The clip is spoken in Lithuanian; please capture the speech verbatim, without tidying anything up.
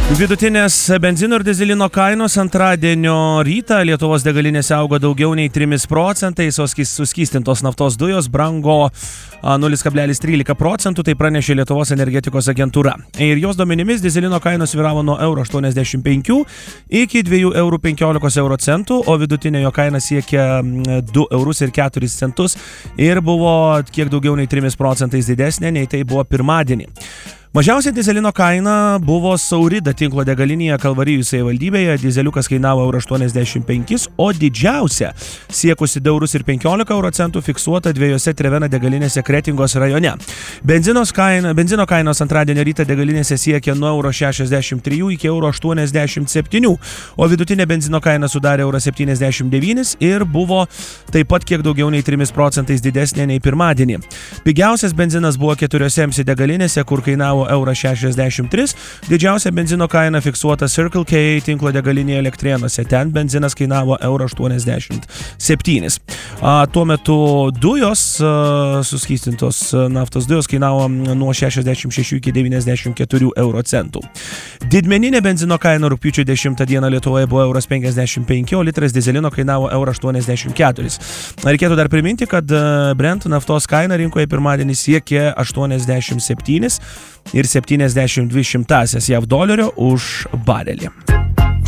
Vidutinės benzino ir dyzelino kainos antradienio rytą Lietuvos degalinėse augo daugiau nei trimis procentais, o suskystintos naftos dujos brango nulis kablelis trylika procentų, tai pranešė Lietuvos energetikos agentūra. Ir jos duomenimis dyzelino kainos svyravo nuo euro aštuoniasdešimt penkių iki dviejų eurų penkiolikos euro centų, o vidutinė jo kaina siekia du eurus ir keturis centus ir buvo kiek daugiau nei trimis procentais didesnė, nei tai buvo pirmadienį. Mažiausia dyzelino kaina buvo Saurida tinklo degalinėje Kalvarijų savivaldybėje, dyzeliukas kainavo euro aštuoniasdešimt penkis, o didžiausia siekusi du eurus ir penkiolika euro centų fiksuota dviejose Trevena degalinėse Kretingos rajone. Benzinos kaina, benzino kainos antradienio rytą degalinėse siekia nuo euro šešiasdešimt trijų iki euro aštuoniasdešimt septynių, o vidutinė benzino kaina sudarė euro septyniasdešimt devynis ir buvo taip pat kiek daugiau nei trimis procentais didesnė nei pirmadienį. Pigiausias benzinas buvo keturiose M C degalinėse, kur kainavo euro šešiasdešimt tris, didžiausia benzino kaina fiksuota Circle K tinklo degalinėje Elektrėnuose, ten benzinas kainavo euro aštuoniasdešimt septynis. A, tuo metu dujos, a, suskystintos naftos dujos kainavo nuo šešiasdešimt šešių iki devyniasdešimt keturių euro centų. Didmeninė benzino kaina rugpjūčio dešimtą dieną Lietuvoje buvo euro penkiasdešimt penki, o litras dyzelino kainavo euro aštuoniasdešimt keturis. Reikėtų dar priminti, kad Brent naftos kaina rinkoje pirmadienį siekė aštuoniasdešimt septynis ir septyniasdešimt dvi šimtąsias jav dolerio už barelį.